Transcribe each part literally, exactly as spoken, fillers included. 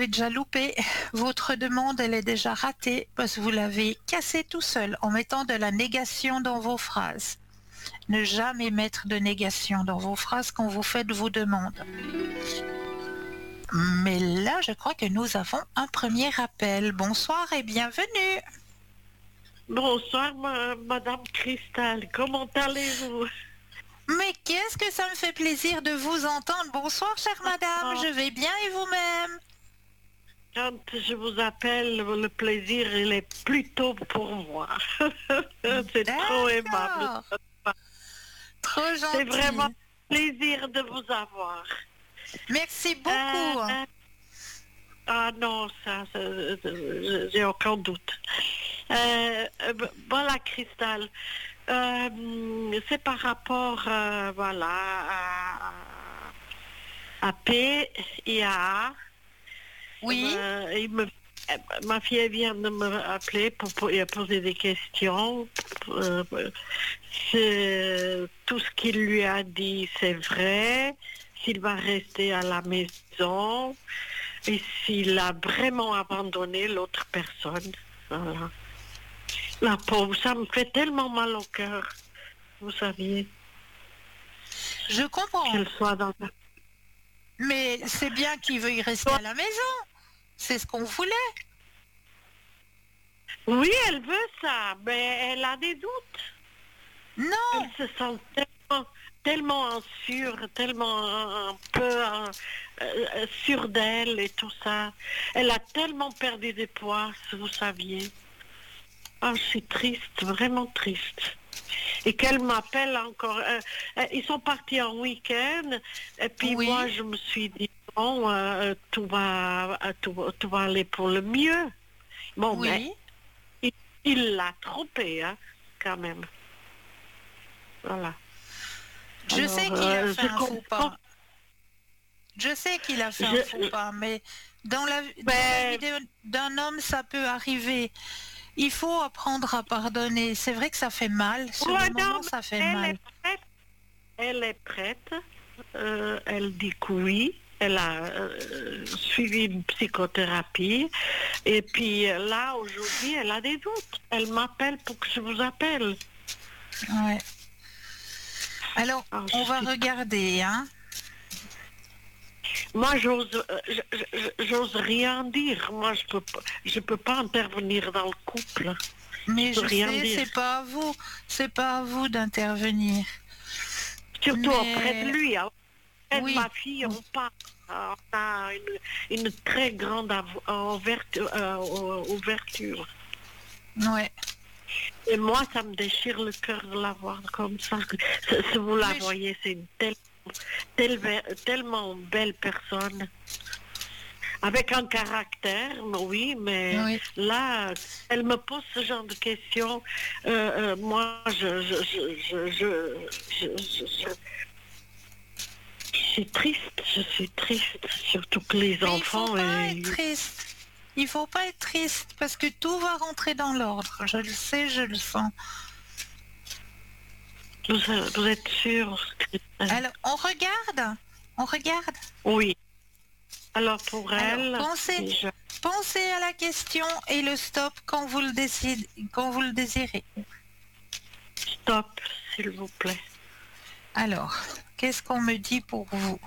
avez déjà loupé. Votre demande, elle est déjà ratée parce que vous l'avez cassée tout seul en mettant de la négation dans vos phrases. Ne jamais mettre de négation dans vos phrases quand vous faites vos demandes. Mais là, je crois que nous avons un premier appel. Bonsoir et bienvenue. Bonsoir, ma, Madame Cristal. Comment allez-vous? Mais qu'est-ce que ça me fait plaisir de vous entendre. Bonsoir, chère madame. Je vais bien et vous-même? Quand je vous appelle, le plaisir, il est plutôt pour moi. C'est trop aimable. Trop gentil. C'est vraiment un plaisir de vous avoir. Merci beaucoup. Euh, ah non, ça, ça j'ai aucun doute. Euh, voilà, Cristal. Euh, c'est par rapport, euh, voilà, à, à P et à A. Oui. Euh, il me, ma fille vient de me appeler pour, pour poser des questions. Euh, c'est, tout ce qu'il lui a dit, c'est vrai. S'il va rester à la maison et s'il a vraiment abandonné l'autre personne. Voilà. La pauvre, ça me fait tellement mal au cœur, vous saviez. Je comprends. Qu'elle soit dans la... Mais c'est bien qu'il veuille rester à la maison. C'est ce qu'on voulait. Oui, elle veut ça, mais elle a des doutes. Non. Elle se sent tellement, tellement insure, tellement un peu un, euh, sûre d'elle et tout ça. Elle a tellement perdu des poids, si vous saviez. Ah, je suis triste, vraiment triste. Et qu'elle m'appelle encore. Euh, euh, ils sont partis en week-end, et puis oui. moi, je me suis dit, bon, euh, tout, va, tout, tout va aller pour le mieux. Bon, oui. mais il, il l'a trompé, hein, quand même. Voilà. Je Alors, sais qu'il euh, a fait un faux pas. Je sais qu'il a fait je, un faux pas, mais dans la, dans mais... la vidéo d'un homme, ça peut arriver. Il faut apprendre à pardonner. C'est vrai que ça fait mal. Sur ouais, le non, moment, ça fait elle mal. Est prête. Elle est prête. Euh, elle dit que oui. Elle a euh, suivi une psychothérapie. Et puis là, aujourd'hui, elle a des doutes. Elle m'appelle pour que je vous appelle. Ouais. Alors, Alors, on va regarder, hein. Moi, j'ose, j'ose rien dire. Moi, je peux, je peux pas intervenir dans le couple. Mais je, je sais, c'est pas à vous, c'est pas à vous d'intervenir. Surtout Mais... auprès de lui. Hein. Auprès oui. de ma fille, on parle. On a une, une très grande ouverture. Euh, ouverture. Ouais. Et moi, ça me déchire le cœur de la voir comme ça. Si vous la Mais voyez, je... c'est une telle, telle, tellement belle personne. Avec un caractère, oui, mais oui. là, elle me pose ce genre de questions. Euh, euh, moi, je, je, je, je, je, je, je, je suis triste, je suis triste, surtout que les mais enfants... Il faut pas et... être triste. Il faut pas être triste parce que tout va rentrer dans l'ordre. Je le sais, je le sens. Vous, vous êtes sûr? Alors, on regarde On regarde Oui. Alors, pour elle... Alors, pensez, je... pensez à la question et le stop quand vous le, décide, quand vous le désirez. Stop, s'il vous plaît. Alors, qu'est-ce qu'on me dit pour vous?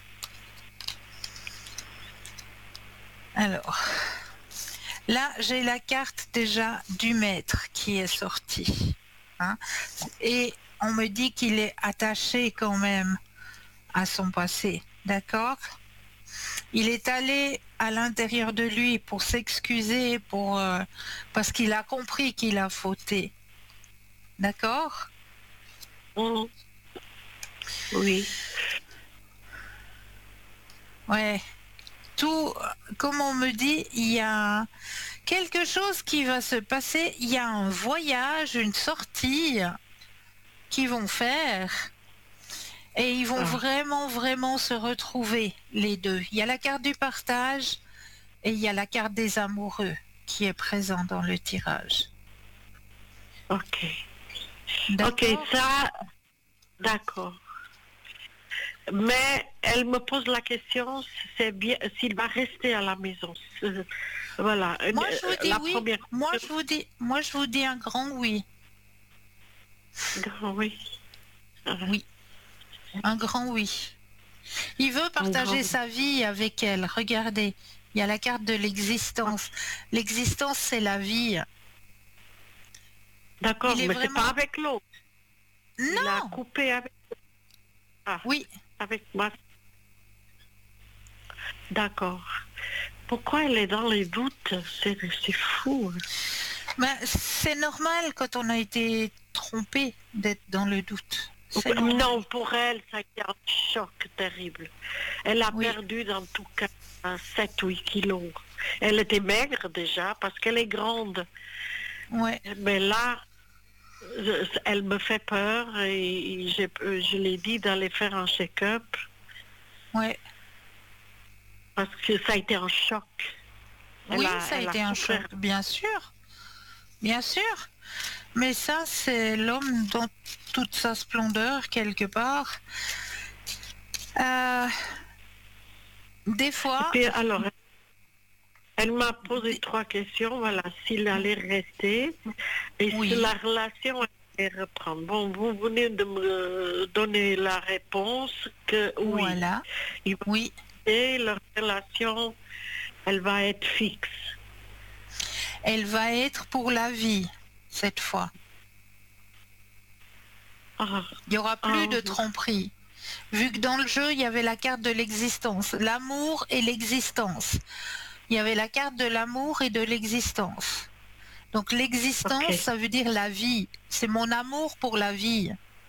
Alors, là, j'ai la carte déjà du maître qui est sortie. Hein, et on me dit qu'il est attaché quand même à son passé. D'accord? Il est allé à l'intérieur de lui pour s'excuser, pour, euh, parce qu'il a compris qu'il a fauté. D'accord? Mmh. Oui. Ouais. Tout, comme on me dit, il y a quelque chose qui va se passer. Il y a un voyage, une sortie qu'ils vont faire. Et ils vont ah. vraiment, vraiment se retrouver, les deux. Il y a la carte du partage et il y a la carte des amoureux qui est présente dans le tirage. Ok. Ok, ça, d'accord. Mais elle me pose la question, c'est bien s'il va rester à la maison. C'est- Voilà. Moi, je vous dis La oui. première Moi, je vous dis, moi, je vous dis un grand oui. question, oui. Oui, un grand oui. Il veut Un partager grand- sa vie avec elle. Regardez, il y a la carte de l'existence. L'existence, c'est la vie. D'accord, Il est mais c'est vraiment... pas avec l'autre. Il a Non. coupé avec, ah, Oui. avec moi. D'accord. Pourquoi elle est dans les doutes? C'est c'est fou. Ben, c'est normal quand on a été trompé d'être dans le doute. C'est normal. Non, pour elle, ça a été un choc terrible. Elle a Oui. perdu dans tout cas sept huit kilos. Elle était maigre déjà parce qu'elle est grande. Ouais. Mais là, je- elle me fait peur et j'ai- je l'ai dit d'aller faire un check-up Ouais. parce que ça a été un choc. Elle Oui, a- ça a elle été un souffert. choc, bien sûr. Bien sûr. Mais ça, c'est l'homme dans toute sa splendeur, quelque part. Euh, des fois... Puis alors, elle m'a posé trois questions, voilà, s'il allait rester et Oui. si la relation allait reprendre. Bon, vous venez de me donner la réponse que oui. Voilà. Il va Oui. rester, leur relation, elle va être fixe. Elle va être pour la vie, cette fois. Ah, Il n'y aura plus ah, de tromperie. Vu que dans le jeu, il y avait la carte de l'existence, l'amour et l'existence. Il y avait la carte de l'amour et de l'existence. Donc l'existence, Ok. ça veut dire la vie. C'est mon amour pour la vie.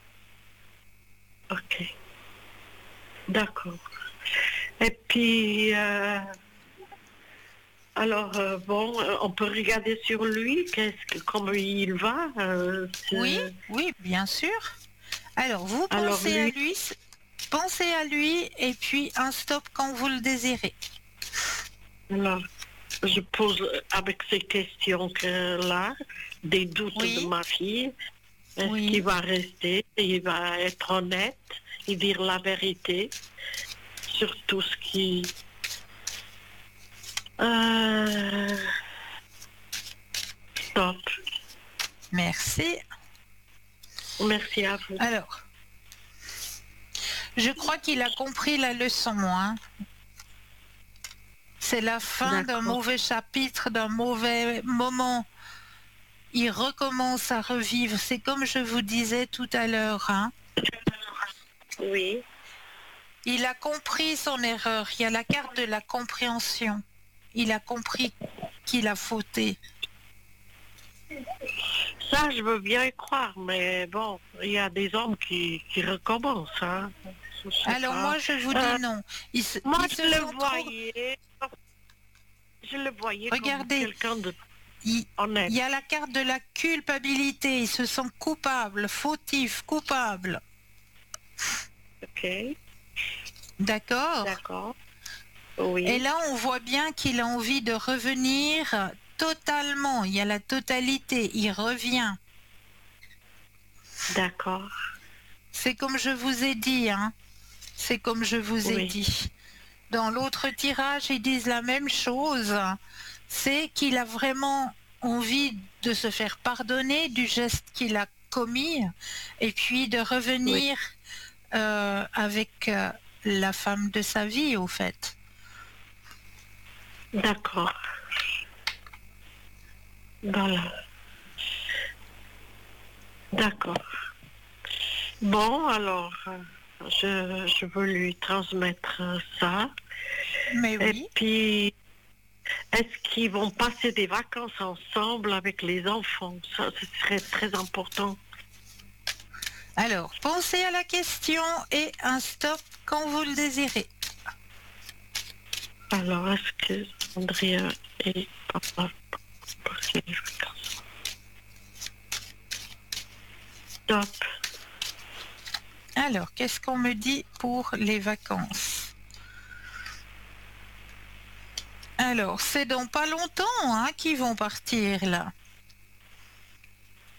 Ok. D'accord. Et puis, euh, alors, euh, bon, euh, on peut regarder sur lui, qu'est-ce que, comment il va. euh, c'est- Oui, oui, bien sûr. Alors, vous Alors, pensez à lui- lui, pensez à lui et puis un stop quand vous le désirez. Alors, je pose euh, avec ces questions que là, des doutes Oui. de ma fille. Est-ce Oui. qu'il va rester? Il va être honnête et dire la vérité sur tout ce qui... Euh... Stop. Merci. Merci à vous. Alors, je crois qu'il a compris la leçon, hein. C'est la fin d'un D'accord. mauvais chapitre, d'un mauvais moment. Il recommence à revivre. C'est comme je vous disais tout à l'heure, hein. Oui. Il a compris son erreur. Il y a la carte de la compréhension. Il a compris qu'il a fauté. Ça, je veux bien y croire, mais bon, il y a des hommes qui, qui recommencent. Hein. Je sais Alors pas. moi, je vous dis Euh, non. Ils se, Moi, ils je se le sont trop- voyais. Je le voyais Regardez. comme quelqu'un de Il, honnête. il y a la carte de la culpabilité. Ils se sentent coupables, fautifs, coupables. Ok, D'accord? d'accord. Oui. Et là, on voit bien qu'il a envie de revenir totalement. Il y a la totalité. Il revient. D'accord. C'est comme je vous ai dit, hein. C'est comme je vous ai Oui. dit. Dans l'autre tirage, ils disent la même chose. C'est qu'il a vraiment envie de se faire pardonner du geste qu'il a commis et puis de revenir euh, avec euh, la femme de sa vie, au fait. D'accord. Voilà. D'accord. Bon, alors, euh, je, je veux lui transmettre euh, ça. Mais Et oui. puis, est-ce qu'ils vont passer des vacances ensemble avec les enfants? Ça, ce serait très important. Alors, pensez à la question et un stop quand vous le désirez. Alors, est-ce que Andrea et papa passer les vacances? Stop. Alors, qu'est-ce qu'on me dit pour les vacances? Alors, c'est dans pas longtemps hein, qu'ils vont partir, là.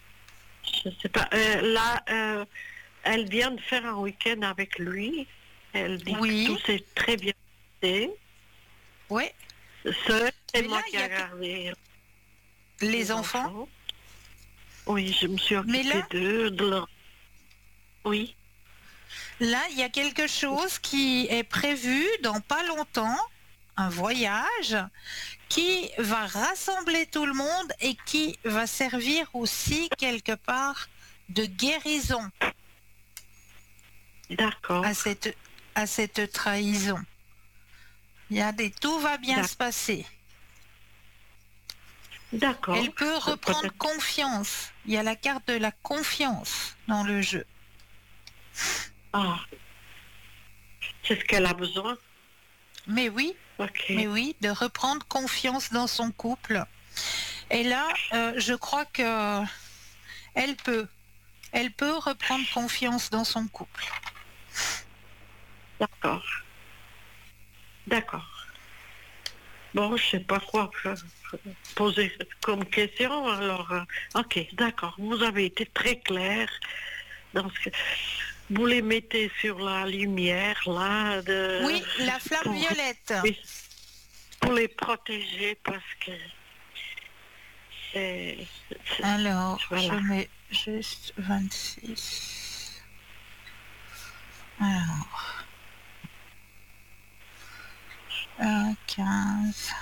Je sais pas. Euh, là, euh, elle vient de faire un week-end avec lui. Elle dit Oui. que tout s'est très bien passé. Oui. Seul, c'est Mais moi là, qui il y ai a que- gardé Les enfants. Oui, je me suis Mais occupée là- d'eux, de leur... Oui, Là, il y a quelque chose qui est prévu dans pas longtemps, un voyage qui va rassembler tout le monde et qui va servir aussi quelque part de guérison d'accord. à cette, à cette trahison. Il y a des, tout va bien D'ac- se passer. D'accord. Elle peut reprendre Peut-être- confiance. Il y a la carte de la confiance dans le jeu. Ah, c'est ce qu'elle a besoin. Mais oui, Ok. mais oui, de reprendre confiance dans son couple. Et là, euh, je crois que elle peut, elle peut reprendre confiance dans son couple. D'accord. D'accord. Bon, je sais pas quoi euh, poser comme question. Alors, euh, ok, d'accord. Vous avez été très clair dans ce que vous les mettez sur la lumière là. De, Oui, la flamme pour- violette. oui, pour les protéger parce que c'est. c'est- Alors, Voilà. je mets juste vingt-six. Alors, un, quinze.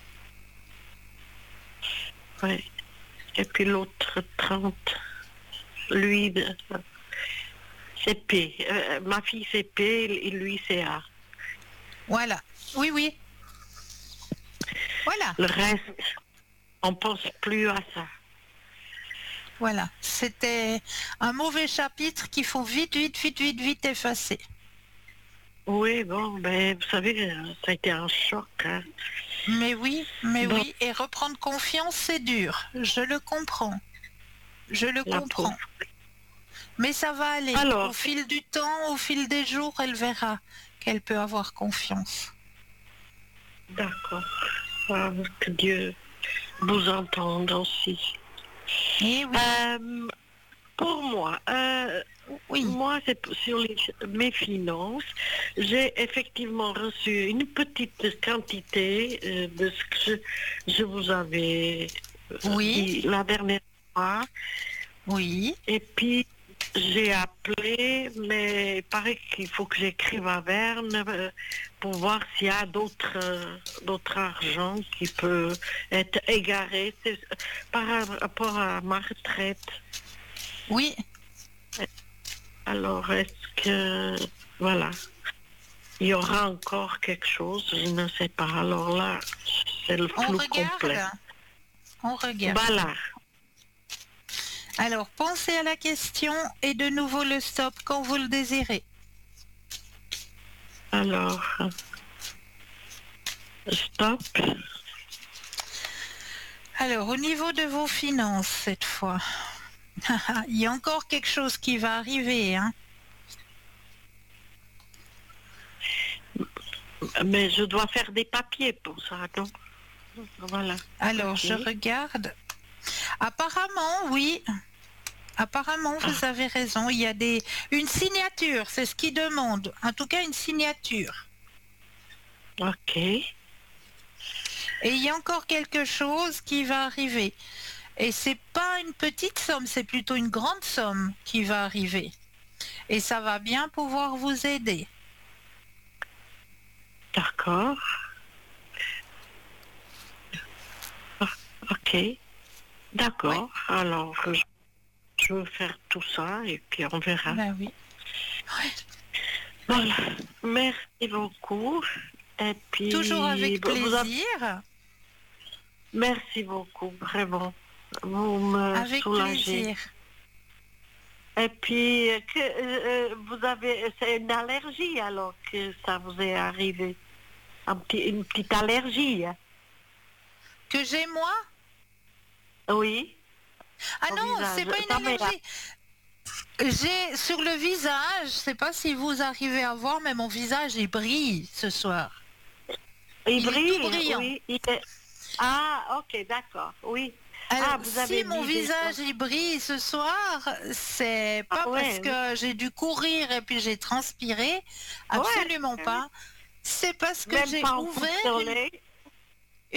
Ouais. Et puis l'autre trente, lui, de- c'est P. Euh, ma fille c'est P et lui c'est A. Voilà. Oui, oui. Voilà, Le reste, on pense plus à ça. voilà. C'était un mauvais chapitre qu'il faut vite, vite, vite, vite, vite effacer. Oui, bon, ben, vous savez, euh, ça a été un choc. Hein. Mais oui, mais Bon. oui. Et reprendre confiance, c'est dur. Je le comprends. Je le La comprends. pauvre. Mais ça va aller. Alors- Au fil du temps, au fil des jours, elle verra qu'elle peut avoir confiance. D'accord. Ah, que Dieu vous entende aussi. Et oui, Euh, pour moi, euh, oui, moi, c'est p- sur les- mes finances. J'ai effectivement reçu une petite quantité euh, de ce que je, je vous avais euh, Oui. dit la dernière fois. oui. Et puis, j'ai appelé, mais il paraît qu'il faut que j'écrive à Verne euh, pour voir s'il y a d'autres euh, d'autres argent qui peut être égaré. C'est par rapport à ma retraite. Oui, Alors, est-ce que... Voilà. Il y aura encore quelque chose, je ne sais pas. Alors là, c'est le on flou regarde. complet. On regarde. Voilà. Alors, pensez à la question et de nouveau le stop quand vous le désirez. Alors, euh, stop. Alors, au niveau de vos finances, cette fois, il y a encore quelque chose qui va arriver, hein. Mais je dois faire des papiers pour ça, non? Voilà. Alors, Ok. je regarde. Apparemment, oui. Apparemment, vous avez raison. Il y a des une signature, c'est ce qu'ils demandent. En tout cas, une signature. Ok. Et il y a encore quelque chose qui va arriver. Et c'est pas une petite somme, c'est plutôt une grande somme qui va arriver. Et ça va bien pouvoir vous aider. D'accord. Ah, ok. D'accord. Alors, je, je veux faire tout ça et puis on verra. Ben oui. Voilà. Merci beaucoup. Et puis, Toujours avec vous avez- plaisir. Merci beaucoup, vraiment. Vous me Avec soulagez. plaisir. Et puis, euh, que, euh, euh, vous avez, c'est une allergie alors que ça vous est arrivé. Un petit, une petite allergie. Hein. Que j'ai moi? Oui. Ah Au non, visage. c'est pas une Non, mais là- allergie. J'ai sur le visage, je sais pas si vous arrivez à voir, mais mon visage il brille ce soir. Il, Il est brille, tout brillant. oui. il est- Ah, ok, d'accord, oui. Alors, Ah, vous avez si mon mis des visage choses. il brille ce soir, c'est pas Ah parce ouais, que j'ai dû courir et puis j'ai transpiré, ouais, absolument ouais. pas. C'est parce que Même j'ai pas un coup de ouvert une... soleil.